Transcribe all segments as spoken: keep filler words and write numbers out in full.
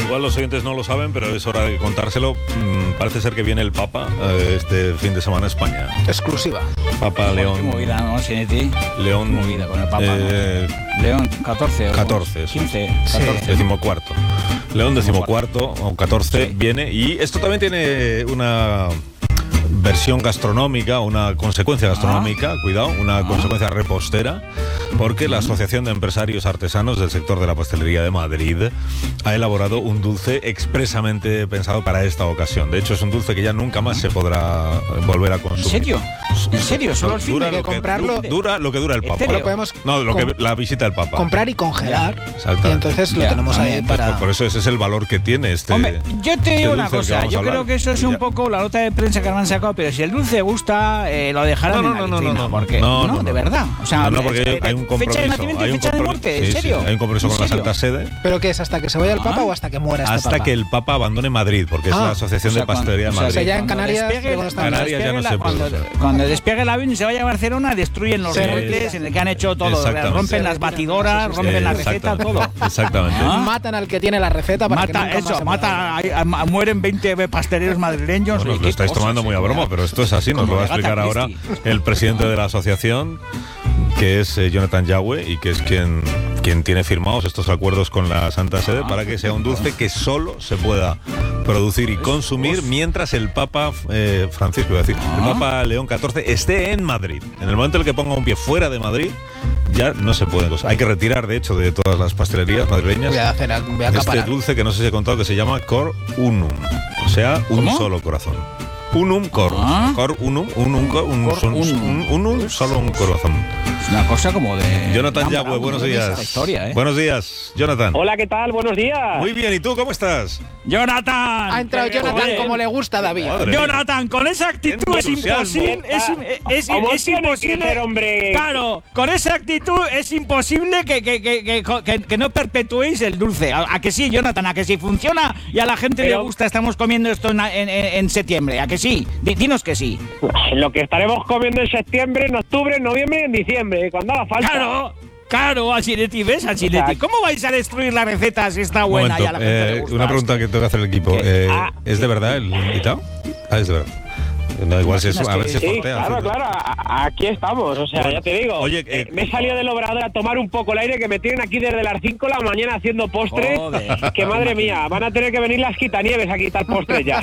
Igual los oyentes no lo saben, pero es hora de contárselo. Mm, parece ser que viene el Papa eh, este fin de semana a España. Exclusiva. Papa León. Qué movida, ¿no, Sinetti? León. Qué movida con el Papa, eh, ¿no? León catorce. catorce. quince. Sí. catorce. Decimocuarto. León decimocuarto o catorce Sí. viene. Y esto también tiene una versión gastronómica, una consecuencia gastronómica, ah. cuidado, una ah. consecuencia repostera, porque la Asociación de Empresarios Artesanos del sector de la pastelería de Madrid ha elaborado un dulce expresamente pensado para esta ocasión. De hecho, es un dulce que ya nunca más se podrá volver a consumir. ¿En serio? ¿En serio? Solo el fin dura de lo que comprarlo. du- dura lo que dura el ¿En Papa. serio? Lo podemos No, lo que, com- la visita del Papa. comprar y congelar. Exactamente. Y entonces lo Ya, tenemos ahí también. para... Por, por eso ese es el valor que tiene este. Hombre, yo te digo este una dulce del que cosa, vamos a yo hablar. creo que eso es un Ya. poco la nota de prensa que me han sacado, pero si el dulce gusta, eh, lo dejarán No, no, en la no, no, vitrina, no, no. porque No, no, no, de no. verdad. O sea, No, no, porque eh, hay un compromiso. fecha de nacimiento hay y un fecha de compro- muerte, sí, ¿en sí, serio? hay un compromiso ¿En con la serio? Santa Sede. ¿Pero qué es? ¿Hasta que se vaya el Papa Ah. o hasta que muera este Hasta Papa? que el Papa abandone Madrid, porque es Ah, la Asociación o sea, de Pastelería de cuando- Madrid. o sea, ya en Cuando Canarias, despegue- cuando está- Canarias despegue ya no la- se puede cuando, usar. cuando despegue el avión y se vaya a Barcelona, destruyen los Se redes retira. en el que han hecho todo, Exactamente. rompen Se las retira. batidoras, Sí, sí, sí. rompen la Exacto. receta, todo. Exactamente. Ah. Matan al que tiene la receta para que Mata nunca más eso, se mata, mueva. hay- hay- mueren veinte pasteleros madrileños. Bueno, Oye, lo qué estáis cosas, tomando muy a ¿eh? broma, pero esto es así, nos Como lo va a de Agatha explicar ahora Christie. el presidente de la asociación, que es eh, Jonathan Yagüe, y que es quien, quien tiene firmados estos acuerdos con la Santa Sede Ah. para que sea un dulce que solo se pueda producir y consumir mientras el Papa eh, Francisco, iba a decir, el Ah. Papa León catorce esté en Madrid. En el momento en el que ponga un pie fuera de Madrid, ya no se puede. Hay que retirar, de hecho, de todas las pastelerías madrileñas Voy a hacer, voy a este acaparar. dulce que no sé si he contado, que se llama Cor Unum, o sea, un ¿Cómo? solo corazón. Unum cor, Ah. cor unum, unum cor, un, Cor son- unum. un- unum, solo un corazón. Es una cosa como de... Jonathan Enamorado, Yagüe, buenos ¿no? días. Esa historia, ¿eh? Buenos días, Jonathan. Hola, ¿qué tal? Buenos días. Muy bien, ¿y tú cómo estás? ¡Jonathan! Ha entrado Jonathan Oye, como le gusta a David. Madre mía. Jonathan, con esa actitud Qué es entusiasmo. imposible, es, im- es, ¿Cómo es tiene que imposible, ser, hombre? claro, con esa actitud es imposible que, que, que, que, que- que no perpetuéis el dulce. ¿A, a que sí, Jonathan? ¿A que sí funciona y a la gente Pero- le gusta? Estamos comiendo esto en, en, en septiembre, ¿a que sí? Di- Dinos que sí. Lo que estaremos comiendo en septiembre, en octubre, en noviembre y en diciembre, cuando haga falta. Claro, claro, Asinetti, ¿ves, Asinetti? Exacto. ¿Cómo vais a destruir la receta si está Un buena momento, y a la gente eh, le gusta? una pregunta que tengo que hacer el equipo. ¿Qué? Eh, Ah. ¿Es de verdad el invitado? Ah, es de verdad. No, igual si es, a ver si es Sí, sortea. claro, al final. claro, a- aquí estamos, o sea, Bueno, ya te digo. oye, eh, eh, me he salido del obrador a tomar un poco el aire, que me tienen aquí desde las cinco de la mañana haciendo postres, Joder. que madre mía, van a tener que venir las quitanieves a quitar postres ya.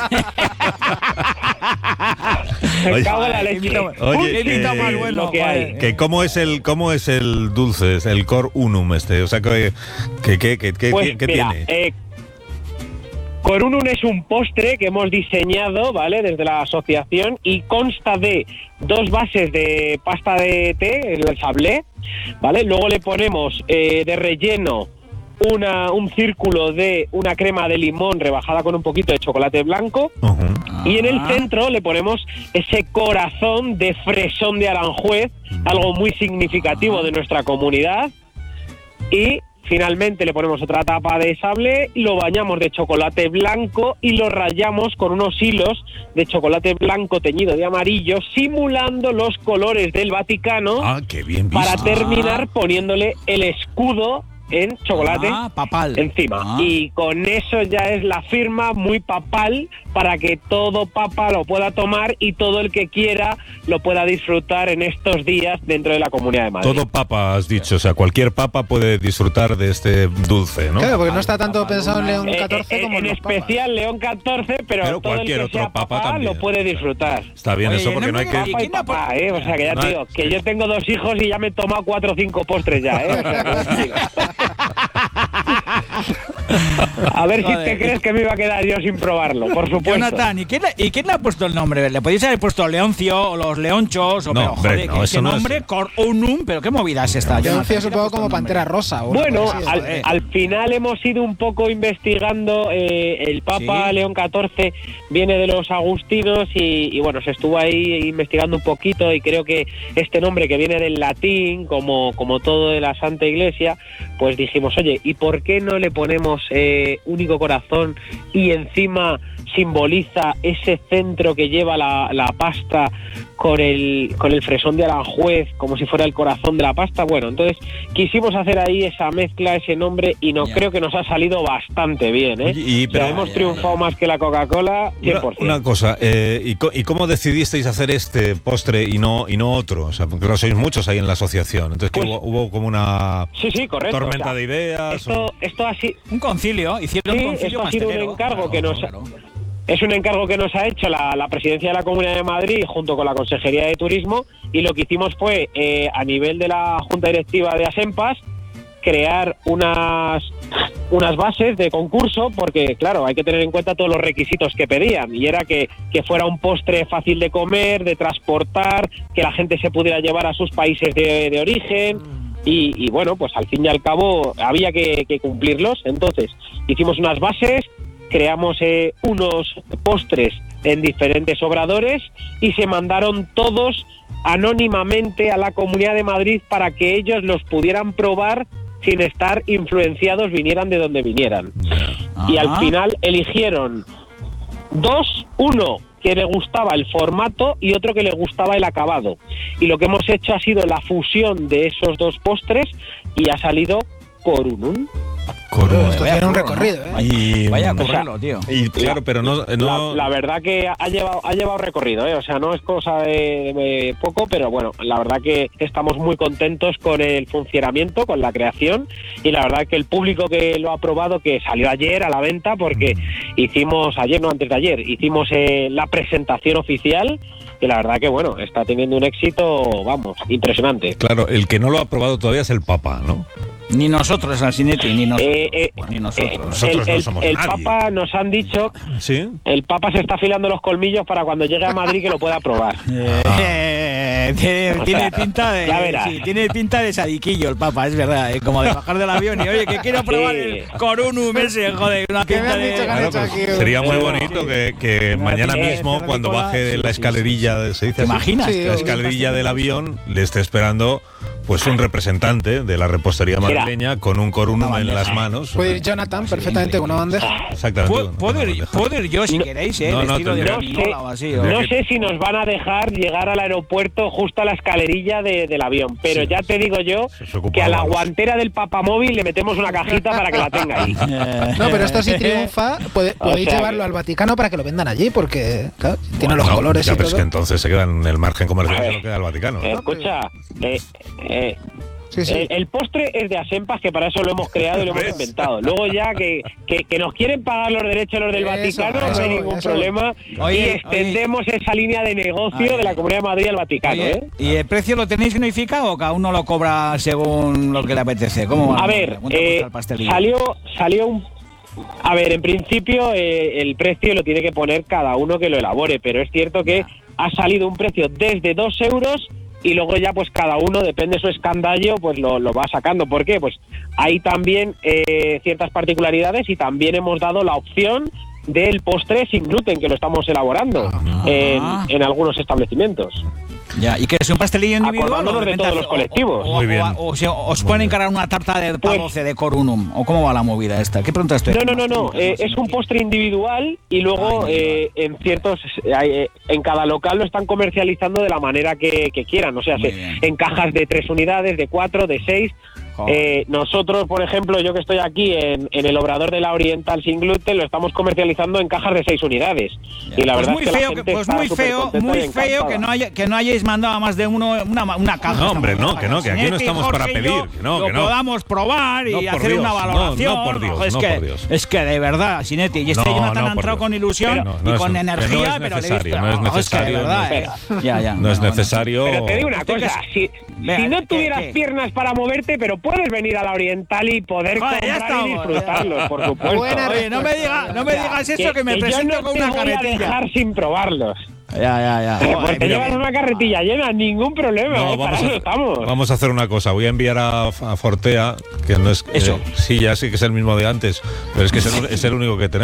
Me Oye, cago en la Qué leche. invitado- Oye, qué invitado eh, más bueno, lo que hay. joder. Que cómo es el cómo es el dulce, es el Cor Unum este, o sea que que que que, que- Pues que mira, tiene. eh, Corunum es un postre que hemos diseñado, ¿vale?, desde la asociación, y consta de dos bases de pasta de té, el sablé, ¿vale? Luego le ponemos eh, de relleno una, un círculo de una crema de limón rebajada con un poquito de chocolate blanco, Ujú. y en el Ah. centro le ponemos ese corazón de fresón de Aranjuez, algo muy significativo de nuestra comunidad, y finalmente le ponemos otra tapa de sable, lo bañamos de chocolate blanco y lo rayamos con unos hilos de chocolate blanco teñido de amarillo, simulando los colores del Vaticano, Ah, qué bien visto. para terminar poniéndole el escudo en chocolate Ah, papal. encima. Ah. Y con eso ya es la firma muy papal para que todo papa lo pueda tomar y todo el que quiera lo pueda disfrutar en estos días dentro de la Comunidad de Madrid. Todo papa has dicho, o sea, cualquier papa puede disfrutar de este dulce, ¿no? Claro, porque no está tanto Papa pensado en León Eh, catorce eh, como en los papas. especial León catorce, pero, Pero todo el cualquier que otro sea papa papá también. lo puede disfrutar. Está bien Oye, eso ¿y porque el no hay nombre que ¿Y Papá y quién ha papá, puesto- ¿eh? O sea, que ya No te hay- digo, que yo tengo dos hijos y ya me he tomado cuatro o cinco postres ya, ¿eh? O sea, que os digo. A ver si Joder. te crees que me iba a quedar yo sin probarlo, por supuesto. Jonathan, ¿y quién, le- ¿y quién le ha puesto el nombre? Le podéis haber puesto Leoncio o los Leonchos o No, pero, hombre, joder, no, que eso ese no es- nombre, Cor Unum, pero qué movida es esta, Leoncio Jonathan. supongo como Pantera Rosa. o una Bueno, cosa así, al, joder. al final hemos ido un poco investigando. eh, el Papa Sí. León catorce viene de los agustinos y, y bueno, se estuvo ahí investigando un poquito y creo que este nombre, que viene del latín, como, como todo de la Santa Iglesia, pues dijimos, oye, ¿y por qué no le ponemos eh, único corazón y encima simboliza ese centro que lleva la, la pasta con el con el fresón de Aranjuez como si fuera el corazón de la pasta. Bueno, entonces quisimos hacer ahí esa mezcla, ese nombre, y no Ya. creo que nos ha salido bastante bien, ¿eh? Oye, y- O sea, pero- hemos ya, triunfado ya. más que la Coca-Cola, cien Una, por ciento. una cosa, eh, ¿y, co- ¿y cómo decidisteis hacer este postre y no y no otro? O sea, porque no sois muchos ahí en la asociación. Entonces, ¿qué Pues- hubo, hubo como una Sí, sí, correcto. tormenta o sea, de ideas? Esto, o- esto ha sido... Un concilio, hicieron Sí, un concilio esto ha sido un pastelero. encargo Claro, que nos- claro. Es un encargo que nos ha hecho la, la Presidencia de la Comunidad de Madrid junto con la Consejería de Turismo, y lo que hicimos fue, eh, a nivel de la Junta Directiva de Asempas, crear unas unas bases de concurso, porque claro, hay que tener en cuenta todos los requisitos que pedían, y era que, que fuera un postre fácil de comer, de transportar, que la gente se pudiera llevar a sus países de, de origen, y, y bueno, pues al fin y al cabo había que, que cumplirlos. Entonces hicimos unas bases, creamos eh, unos postres en diferentes obradores y se mandaron todos anónimamente a la Comunidad de Madrid para que ellos los pudieran probar sin estar influenciados, vinieran de donde vinieran. Y al Ajá. final eligieron dos, uno que le gustaba el formato y otro que le gustaba el acabado. Y lo que hemos hecho ha sido la fusión de esos dos postres y ha salido Corunum. Corunum. Esto Vaya tiene un curro, ¿no? recorrido, ¿eh? Vaya, Y- vaya o sea, curralo, tío. Y claro, pero no, no La, la verdad que ha llevado ha llevado recorrido, ¿eh? O sea, no es cosa de, de poco, pero bueno, la verdad que estamos muy contentos con el funcionamiento, con la creación, y la verdad que el público que lo ha probado, que salió ayer a la venta, porque hicimos, ayer no, antes de ayer, hicimos eh, la presentación oficial, y la verdad que bueno, está teniendo un éxito, vamos, impresionante. claro, el que no lo ha probado todavía es el Papa, ¿no? Ni nosotros, Alcinetti, ni nosotros. Eh, eh, ni nosotros. eh, Nosotros el, no el- somos el nadie. Papa nos han dicho, Sí. el Papa se está afilando los colmillos para cuando llegue a Madrid que lo pueda probar. Eh, tiene, O tiene sea, pinta de ya verás. sí, tiene pinta de sadiquillo el Papa, es verdad, eh, como de bajar del avión y oye que quiero probar Sí. el Corunum ese, joder, una ¿Qué me pinta han de dicho que han Claro, hecho pues, aquí? sería muy Sí. bonito que, que mañana sí, mismo, sí, cuando Nicolás, baje de sí, la sí, escalerilla, de- ¿se dice ¿Te así? imaginas? Sí, La o- escalerilla del avión le esté esperando pues un representante de la repostería Mira. madrileña con un corunum Una en bandeja. las manos. Puede ir Jonathan perfectamente con una bandeja. Exactamente. ¿Puedo, con puedo una ir, bandeja. puedo ir yo si No, queréis, eh, no, no, vestido de tendría- No sé, gominola o así. o- no sé si nos van a dejar llegar al aeropuerto justo a la escalerilla de- del avión, pero Sí. ya te digo yo Se- se ocupa que a la algo. guantera del papamóvil le metemos una cajita para que la tenga ahí. No, pero esto si triunfa, puede- podéis sea llevarlo que- al Vaticano para que lo vendan allí, porque claro, tiene los No, colores ya, y pero es todo. que entonces se quedan en el margen comercial A que ver. no queda el Vaticano. Eh, Escucha, eh, eh, Sí, sí. el, el postre es de Asempas, que para eso lo hemos creado y lo hemos ¿Ves? inventado. Luego ya que, que, que nos quieren pagar los derechos los del Eso, Vaticano, eso, no hay ningún eso. problema. Oye, y extendemos esa línea de negocio Ay, de la Comunidad de Madrid al Vaticano. Oye, ¿eh? ¿y el precio lo tenéis unificado o cada uno lo cobra según lo que le apetece? ¿Cómo va? A ver, ¿Cuánto eh, cuesta el pastelillo? salió, salió un... A ver, en principio eh, el precio lo tiene que poner cada uno que lo elabore, pero es cierto que Ya. ha salido un precio desde dos euros y luego ya pues cada uno, depende de su escandallo, pues lo, lo va sacando. ¿Por qué? Pues hay también eh, ciertas particularidades, y también hemos dado la opción del postre sin gluten, que lo estamos elaborando Ah. en, en algunos establecimientos. Ya, ¿y que es un pastelillo individual? Acordándonos o de repente todos los o- colectivos. O, Muy bien. o- o se- os pueden encargar una tarta de Pues- pavoce de Corunum. ¿O cómo va la movida esta? ¿Qué pregunta estoy? No, no, no, no. eh, es un postre individual y luego Ah, eh, en ciertos, eh, hay, eh, en cada local lo están comercializando de la manera que, que quieran. O sea, Muy se- bien. en cajas de tres unidades, de cuatro, de seis. Joder. Eh, nosotros, por ejemplo, yo que estoy aquí en, en el Obrador de la Oriental sin gluten, lo estamos comercializando en cajas de seis unidades. Y la Pues verdad muy es que feo, la que- gente pues está muy feo, supercontenta muy y feo encantada. que no haya, que no hayáis mandado a más de uno una, una caja. No, hombre, Estamos- no, que no, que aquí no Sinetti, estamos para Jorge y pedir, yo que no, lo que no. podamos probar y No, por hacer Dios, una no, valoración. no, por Dios, es no, que, por Dios. es que de verdad, Sinetti, y este No, Jonathan no, ha por entrado Dios. con ilusión Pero no, no y es- con pero no energía, es pero le he necesario, visto- no es es que de necesario, verdad, no eh. Ya, ya. No es bueno, necesario. Pero te digo una Entonces, cosa, si, vea, si no ¿qué- tuvieras qué? piernas para moverte, pero puedes venir a la Oriental y poder Joder, ya comprar y estamos, disfrutarlos, por supuesto. Buena Oye, no me respuesta. digas no me digas eso, que, me yo presento no con te una voy a carretilla. dejar sin probarlos. Ya, ya, ya. Porque Joder, te mira, llevas una carretilla llena, ningún problema, No, ¿eh? Para vamos, eso a, estamos. vamos a hacer una cosa. Voy a enviar a, a Fortea, que no es. Eso. eh, sí, ya sí que es el mismo de antes, pero es que es el, es el único que tenemos.